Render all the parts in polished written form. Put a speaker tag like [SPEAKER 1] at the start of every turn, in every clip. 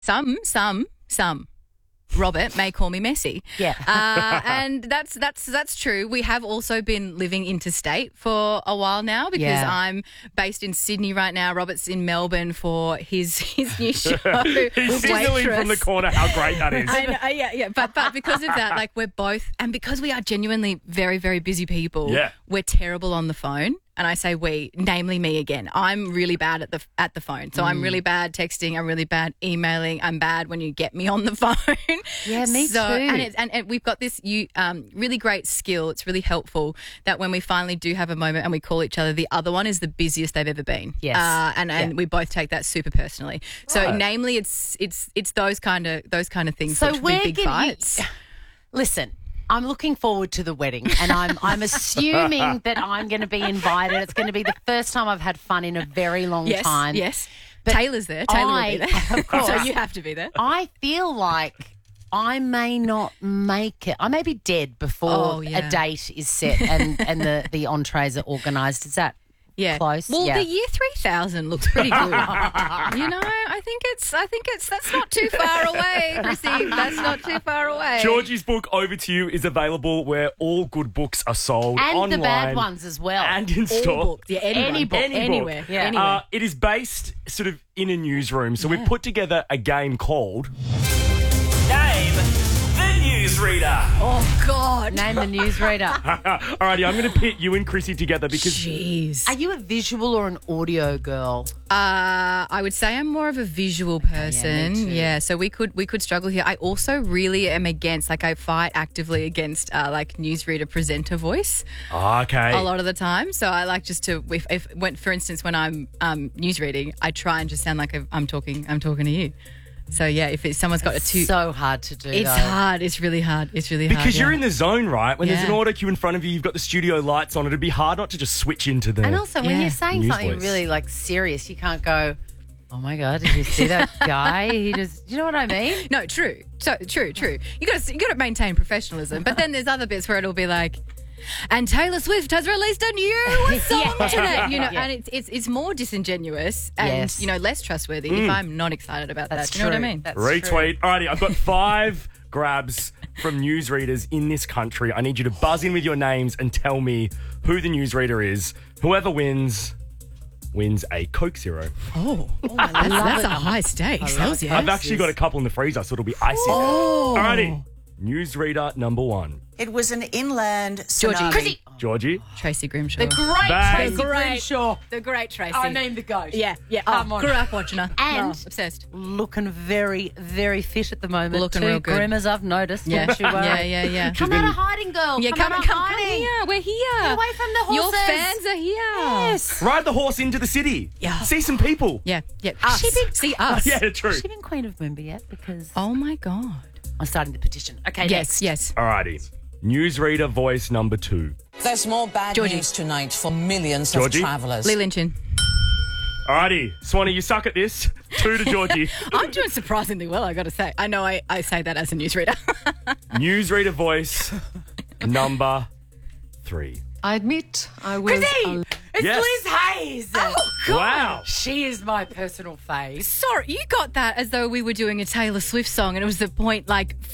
[SPEAKER 1] Some. Robert may call me messy.
[SPEAKER 2] Yeah.
[SPEAKER 1] And that's true. We have also been living interstate for a while now because I'm based in Sydney right now. Robert's in Melbourne for his new show.
[SPEAKER 3] He's signaling from the corner how great that is.
[SPEAKER 1] I know, yeah. But because of that, like we're both, and because we are genuinely very, very busy people, we're terrible on the phone. And I say we, namely me again. I'm really bad at the phone. So I'm really bad texting. I'm really bad emailing. I'm bad when you get me on the phone.
[SPEAKER 2] Yeah, me too.
[SPEAKER 1] And we've got this really great skill. It's really helpful that when we finally do have a moment and we call each other, the other one is the busiest they've ever been.
[SPEAKER 2] Yes.
[SPEAKER 1] And we both take that super personally. So namely, it's those kind of things.
[SPEAKER 2] So
[SPEAKER 1] which we're big fights.
[SPEAKER 2] Listen. I'm looking forward to the wedding, and I'm assuming that I'm going to be invited. It's going to be the first time I've had fun in a very long time.
[SPEAKER 1] Yes, but Taylor's there. Taylor will be there.
[SPEAKER 2] Of course.
[SPEAKER 1] So you have to be there.
[SPEAKER 2] I feel like I may not make it. I may be dead before a date is set and the entrees are organised. Is that close?
[SPEAKER 1] Well, the year 3000 looks pretty good. I think that's not too far away, Chrissy. That's not too far away.
[SPEAKER 3] Georgie's book, Over to You, is available where all good books are sold.
[SPEAKER 2] And
[SPEAKER 3] online,
[SPEAKER 2] the bad ones as well.
[SPEAKER 3] And in store.
[SPEAKER 1] All books. Yeah, any book. Anywhere. Yeah.
[SPEAKER 2] Anywhere.
[SPEAKER 3] It is based sort of in a newsroom. So we've put together a game called Name the Newsreader.
[SPEAKER 1] Oh, God.
[SPEAKER 2] Name the newsreader.
[SPEAKER 3] Alrighty, I'm going to pit you and Chrissy together because...
[SPEAKER 1] Jeez.
[SPEAKER 2] Are you a visual or an audio girl?
[SPEAKER 1] I would say I'm more of a visual person.
[SPEAKER 2] me too.
[SPEAKER 1] Yeah, so we could struggle here. I also really am against, I fight actively against newsreader presenter voice.
[SPEAKER 3] Okay.
[SPEAKER 1] A lot of the time. So I like just to, for instance, when I'm newsreading, I try and just sound like I'm talking to you. So, yeah, if someone's got
[SPEAKER 2] It's so hard to do,
[SPEAKER 1] It's hard. It's really hard. It's really hard.
[SPEAKER 3] Because you're in the zone, right? When there's an auto cue in front of you, you've got the studio lights on. It'd be hard not to just switch into the...
[SPEAKER 2] And also, when you're saying
[SPEAKER 3] news
[SPEAKER 2] something
[SPEAKER 3] voice.
[SPEAKER 2] really, serious, you can't go, oh, my God, did you see that guy? You know what I mean?
[SPEAKER 1] No, true. So true. You got to maintain professionalism. But then there's other bits where it'll be like, and Taylor Swift has released a new song today. And it's more disingenuous and less trustworthy if I'm not excited about that. Do you know what I mean?
[SPEAKER 2] That's
[SPEAKER 3] Retweet. Alrighty, I've got 5 grabs from newsreaders in this country. I need you to buzz in with your names and tell me who the newsreader is. Whoever wins a Coke Zero.
[SPEAKER 1] That's a high stakes. Hells yes.
[SPEAKER 3] I've actually got a couple in the freezer, so it'll be icy. Alrighty, newsreader number 1.
[SPEAKER 4] It was an inland tsunami.
[SPEAKER 2] Chrissy.
[SPEAKER 3] Georgie.
[SPEAKER 1] Tracy Grimshaw.
[SPEAKER 2] The great
[SPEAKER 3] Bang.
[SPEAKER 2] Tracy Grimshaw.
[SPEAKER 1] The great Tracy.
[SPEAKER 2] I named the ghost.
[SPEAKER 1] Yeah.
[SPEAKER 2] Come on.
[SPEAKER 1] Grew up watching her.
[SPEAKER 2] And
[SPEAKER 1] obsessed.
[SPEAKER 2] Looking very, very fit at the moment.
[SPEAKER 1] Looking
[SPEAKER 2] 2
[SPEAKER 1] real good.
[SPEAKER 2] Grimmers I've noticed.
[SPEAKER 1] Yeah.
[SPEAKER 2] Don't you worry.
[SPEAKER 1] Yeah.
[SPEAKER 2] Come out of hiding, girl.
[SPEAKER 1] Yeah,
[SPEAKER 2] come out of hiding.
[SPEAKER 1] here. We're here.
[SPEAKER 2] Get away from the horses.
[SPEAKER 1] Your fans are here.
[SPEAKER 2] Yes.
[SPEAKER 3] Ride the horse into the city.
[SPEAKER 1] Yeah.
[SPEAKER 3] See some people.
[SPEAKER 1] Yeah. Us. See us.
[SPEAKER 3] Yeah, true.
[SPEAKER 2] Has she been Queen of Moomba yet? Because
[SPEAKER 1] Oh, my God.
[SPEAKER 2] I'm starting the petition. Okay, next.
[SPEAKER 1] Yes.
[SPEAKER 3] Alrighty. Newsreader voice number 2.
[SPEAKER 4] There's more bad
[SPEAKER 1] Georgie.
[SPEAKER 4] news tonight for millions
[SPEAKER 3] Georgie?
[SPEAKER 4] of travellers.
[SPEAKER 1] Lee Lynchin.
[SPEAKER 3] Alrighty. Swanee, you suck at this. 2 to Georgie.
[SPEAKER 1] I'm doing surprisingly well, I got to say. I know I say that as a newsreader.
[SPEAKER 3] Newsreader voice number 3.
[SPEAKER 5] I admit I was...
[SPEAKER 2] Chrissy! It's
[SPEAKER 3] Yes.
[SPEAKER 2] Liz Hayes.
[SPEAKER 1] Oh, God.
[SPEAKER 3] Wow.
[SPEAKER 2] She is my personal fave.
[SPEAKER 1] Sorry, you got that as though we were doing a Taylor Swift3 and it was the point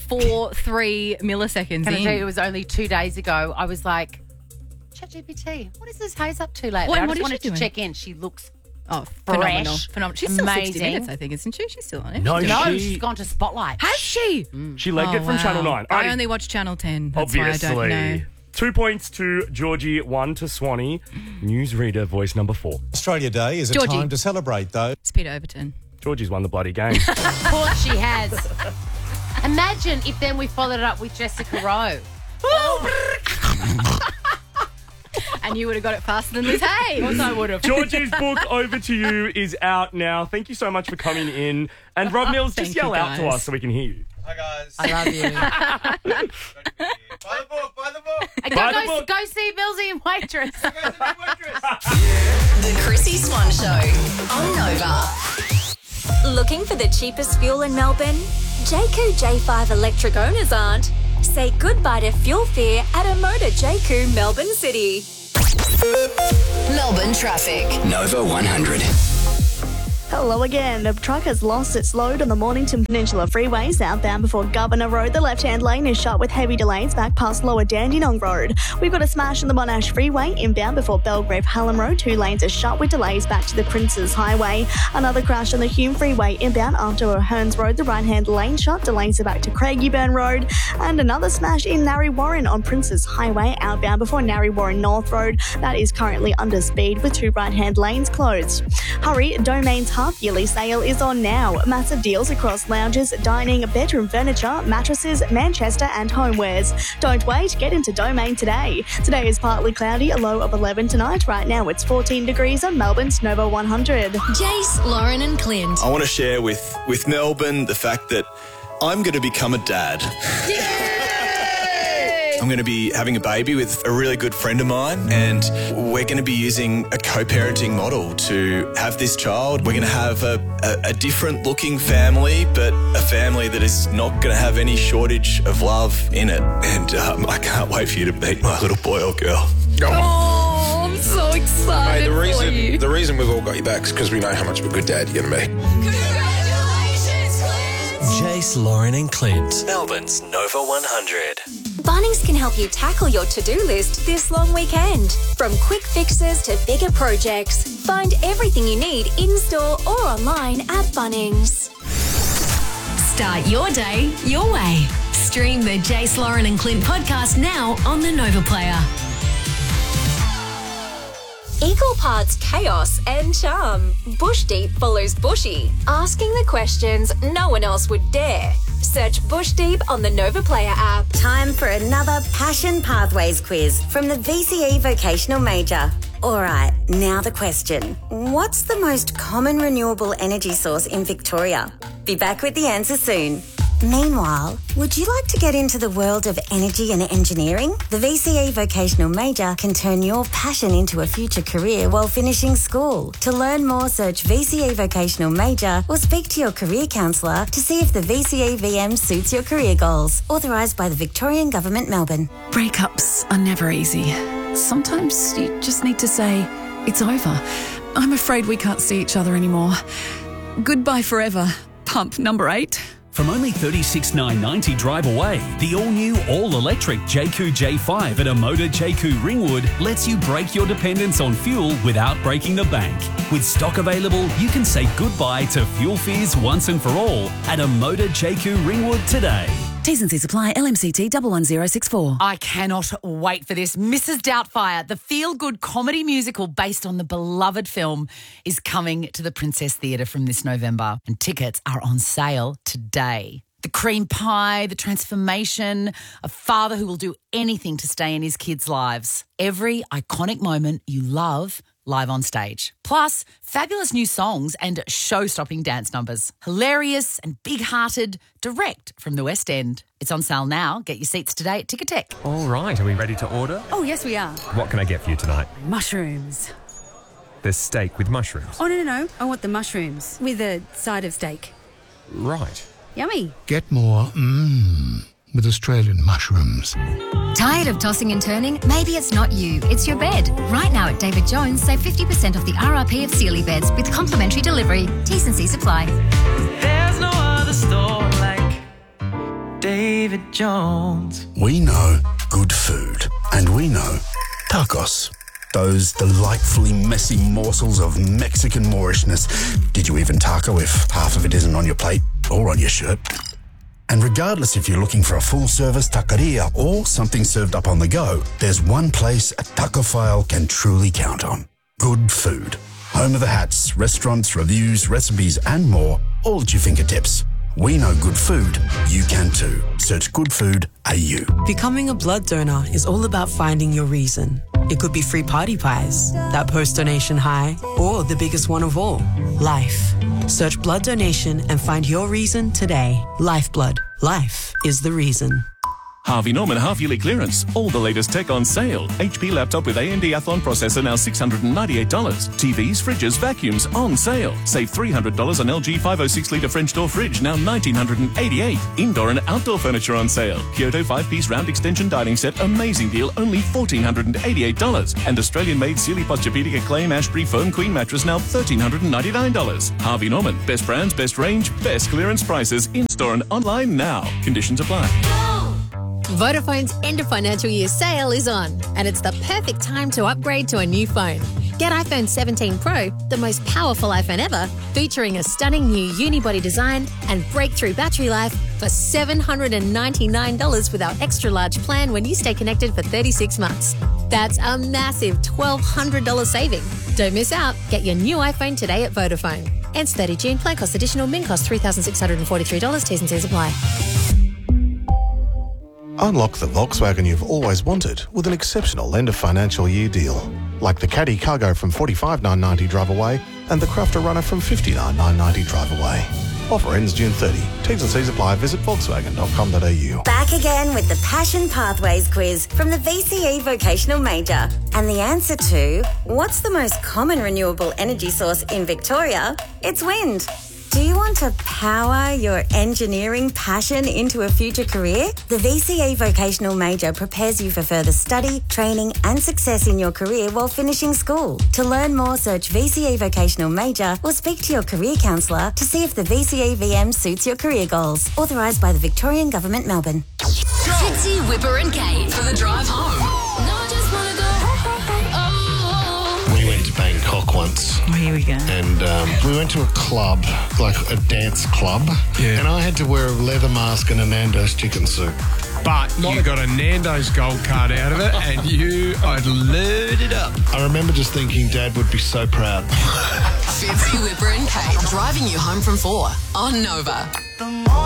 [SPEAKER 1] 3 milliseconds
[SPEAKER 2] Can I
[SPEAKER 1] in.
[SPEAKER 2] tell you, it was only 2 days ago. I was like, ChatGPT, what is Liz Hayes up to lately?
[SPEAKER 1] What-
[SPEAKER 2] I
[SPEAKER 1] what
[SPEAKER 2] just
[SPEAKER 1] is
[SPEAKER 2] wanted
[SPEAKER 1] she
[SPEAKER 2] to
[SPEAKER 1] doing?
[SPEAKER 2] check in. She looks
[SPEAKER 1] Phenomenal. She's still 60
[SPEAKER 2] Amazing.
[SPEAKER 1] Minutes, I think, isn't she? She's still on it.
[SPEAKER 3] No,
[SPEAKER 2] No,
[SPEAKER 3] she,
[SPEAKER 2] she's gone to Spotlight.
[SPEAKER 1] Has she?
[SPEAKER 3] she legged it from Channel 9.
[SPEAKER 1] I
[SPEAKER 3] Alrighty.
[SPEAKER 1] only watch Channel 10. That's
[SPEAKER 3] Obviously.
[SPEAKER 1] why I don't know.
[SPEAKER 3] 2 points to Georgie, 1 to Swanee. Newsreader voice number 4.
[SPEAKER 6] Australia Day is a
[SPEAKER 1] Georgie.
[SPEAKER 6] time to celebrate, though.
[SPEAKER 1] It's Peter Overton.
[SPEAKER 3] Georgie's won the bloody game.
[SPEAKER 2] Of course she has. Imagine if then we followed it up with Jessica Rowe.
[SPEAKER 1] And you would have got it faster than Liz Hayes.
[SPEAKER 2] Of course I would have.
[SPEAKER 3] Georgie's book, Over to You, is out now. Thank you so much for coming in. And Rob Mills, just
[SPEAKER 1] Thank
[SPEAKER 3] yell
[SPEAKER 1] you,
[SPEAKER 3] out to
[SPEAKER 1] guys.
[SPEAKER 3] us so we can hear you.
[SPEAKER 6] Hi, guys.
[SPEAKER 2] I love you.
[SPEAKER 6] Buy the book, buy the book.
[SPEAKER 2] And
[SPEAKER 3] Buy the book.
[SPEAKER 2] go see Millsy and Waitress.
[SPEAKER 7] The Chrissy Swan Show on Nova.
[SPEAKER 8] Looking for the cheapest fuel in Melbourne? Jayco J5 electric owners aren't. Say goodbye to fuel fear at a Motor Jayco Melbourne City.
[SPEAKER 7] Melbourne traffic.
[SPEAKER 9] Nova 100.
[SPEAKER 5] Hello again. A truck has lost its load on the Mornington Peninsula Freeway southbound before Governor Road. The left-hand lane is shut with heavy delays back past Lower Dandenong Road. We've got a smash on the Monash Freeway inbound before Belgrave Hallam Road. 2 lanes are shut with delays back to the Princes Highway. Another crash on the Hume Freeway inbound after Hearns Road. The right-hand lane shut. Delays are back to Craigieburn Road. And another smash in Narre Warren on Princes Highway outbound before Narre Warren North Road. That is currently under speed with 2 right-hand lanes closed. Hurry, Domain's half-yearly sale is on now. Massive deals across lounges, dining, bedroom furniture, mattresses, Manchester and homewares. Don't wait, get into Domain today. Today is partly cloudy, a low of 11 tonight. Right now it's 14 degrees on Melbourne's Nova 100.
[SPEAKER 7] Jace, Lauren and Clint.
[SPEAKER 9] I want to share with Melbourne the fact that I'm going to become a dad. I'm going to be having a baby with a really good friend of mine, and we're going to be using a co-parenting model to have this child. We're going to have a different looking family, but a family that is not going to have any shortage of love in it. And I can't wait for you to meet my little boy or girl.
[SPEAKER 1] Oh, I'm so excited.
[SPEAKER 10] Mate, the reason we've all got your backs is because we know how much of a good dad you're going to be.
[SPEAKER 7] Congratulations, Clint!
[SPEAKER 11] Jace, Lauren and Clint. Melbourne's Nova 100.
[SPEAKER 8] Bunnings can help you tackle your to-do list this long weekend. From quick fixes to bigger projects, find everything you need in-store or online at Bunnings.
[SPEAKER 7] Start your day your way. Stream the Jace, Lauren and Clint podcast now on the Nova Player.
[SPEAKER 8] Equal parts chaos and charm. Bush Deep follows Bushy, asking the questions no one else would dare. Search Bush Deep on the Nova Player app.
[SPEAKER 12] Time for another Passion Pathways quiz from the VCE Vocational Major. All right, now the question. What's the most common renewable energy source in Victoria? Be back with the answer soon. Meanwhile, would you like to get into the world of energy and engineering? The VCE Vocational Major can turn your passion into a future career while finishing school. To learn more, search VCE Vocational Major or speak to your career counsellor to see if the VCE VM suits your career goals. Authorised by the Victorian Government, Melbourne.
[SPEAKER 13] Breakups are never easy. Sometimes you just need to say, it's over. I'm afraid we can't see each other anymore. Goodbye forever. Pump number 8.
[SPEAKER 14] From only $36,990 drive away, the all-new, all-electric Jayco J5 at Amoda Jayco Ringwood lets you break your dependence on fuel without breaking the bank. With stock available, you can say goodbye to fuel fears once and for all at Amoda Jayco Ringwood today.
[SPEAKER 13] T's and C's apply. LMCT 11064.
[SPEAKER 2] I cannot wait for this. Mrs. Doubtfire, the feel-good comedy musical based on the beloved film, is coming to the Princess Theatre from this November, and tickets are on sale today. The cream pie, the transformation, a father who will do anything to stay in his kids' lives. Every iconic moment you love live on stage. Plus, fabulous new songs and show-stopping dance numbers. Hilarious and big-hearted, direct from the West End. It's on sale now. Get your seats today at Ticketek.
[SPEAKER 15] All right, are we ready to order?
[SPEAKER 16] Oh, yes, we are.
[SPEAKER 15] What can I get for you tonight?
[SPEAKER 16] Mushrooms.
[SPEAKER 15] There's steak with mushrooms.
[SPEAKER 16] Oh, no. I want the mushrooms with a side of steak.
[SPEAKER 15] Right.
[SPEAKER 16] Yummy.
[SPEAKER 17] Get more with Australian mushrooms.
[SPEAKER 18] Tired of tossing and turning? Maybe it's not you, it's your bed. Right now at David Jones, save 50% off the RRP of Sealy beds with complimentary delivery. T's and C's apply.
[SPEAKER 19] There's no other store like David Jones.
[SPEAKER 20] We know good food, and we know tacos. Those delightfully messy morsels of Mexican Moorishness. Did you even taco if half of it isn't on your plate or on your shirt? And regardless if you're looking for a full-service taqueria or something served up on the go, there's one place a tacophile can truly count on. Good food. Home of the hats, restaurants, reviews, recipes and more, all at your fingertips. We know good food. You can too. Search Good Food AU.
[SPEAKER 21] Becoming a blood donor is all about finding your reason. It could be free party pies, that post-donation high, or the biggest one of all, life. Search blood donation and find your reason today. Lifeblood. Life is the reason.
[SPEAKER 4] Harvey Norman half-yearly clearance. All the latest tech on sale. HP laptop with AMD Athlon processor now $698. TVs, fridges, vacuums on sale. Save $300 on LG 506-litre French door fridge, now $1,988. Indoor and outdoor furniture on sale. Kyoto 5-piece round extension dining set, amazing deal, only $1,488. And Australian-made Sealy Posturepedic Acclaim Ashbury Foam Queen mattress, now $1,399. Harvey Norman, best brands, best range, best clearance prices, in-store and online now. Conditions apply.
[SPEAKER 22] Vodafone's end of financial year sale is on, and it's the perfect time to upgrade to a new phone. Get iPhone 17 Pro, the most powerful iPhone ever, featuring a stunning new unibody design and breakthrough battery life for $799 with our extra large plan when you stay connected for 36 months. That's a massive $1,200 saving. Don't miss out. Get your new iPhone today at Vodafone. Ends 30 June. Plan cost additional. Min cost $3,643. T's and C's apply.
[SPEAKER 23] Unlock the Volkswagen you've always wanted with an exceptional end of financial year deal. Like the Caddy Cargo from $45,990 drive away and the Crafter Runner from $59,990 drive away. Offer ends June 30. T's and C's apply. Visit Volkswagen.com.au.
[SPEAKER 12] Back again with the Passion Pathways quiz from the VCE Vocational Major. And the answer to what's the most common renewable energy source in Victoria? It's wind. Do you want to power your engineering passion into a future career? The VCE Vocational Major prepares you for further study, training and success in your career while finishing school. To learn more, search VCE Vocational Major or speak to your career counsellor to see if the VCE VM suits your career goals. Authorised by the Victorian Government, Melbourne.
[SPEAKER 7] Fitzy, Whipper and Kate for the drive home.
[SPEAKER 24] We went to Bangkok once.
[SPEAKER 16] Oh, here we go.
[SPEAKER 24] And we went to a club, like a dance club. Yeah. And I had to wear a leather mask and a Nando's chicken soup.
[SPEAKER 25] But you got a Nando's gold card out of it and I'd lured it up.
[SPEAKER 24] I remember just thinking Dad would be so proud.
[SPEAKER 7] Fitzy, Whipper and Kate driving you home from 4 on Nova.